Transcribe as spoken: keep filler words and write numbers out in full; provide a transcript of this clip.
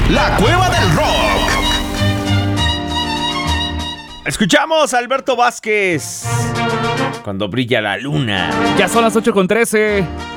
La Cueva del Rock. Escuchamos a Alberto Vázquez. Cuando brilla la luna. Ya son las ocho con trece.